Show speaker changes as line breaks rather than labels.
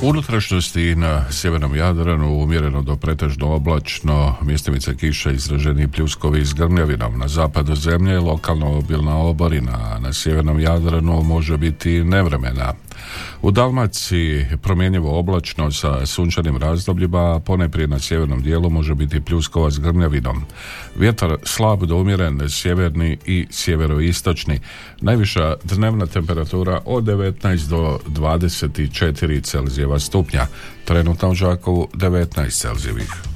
U unutrašnjosti i na sjevernom Jadranu umjereno do pretežno oblačno, mjestimice kiše, izraženi pljuskovi s grmljavinom. Na zapadu zemlje lokalno obilna oborina, na sjevernom Jadranu može biti nevremena. U Dalmaciji promjenjivo oblačno sa sunčanim razdobljima, ponajprije na sjevernom dijelu može biti pljuskova s grmljavinom. Vjetar slab do umjeren, sjeverni i sjeveroistočni. Najviša dnevna temperatura od 19 do 24 Celzijeva stupnja. Trenutno u Đakovu 19 Celzijevih.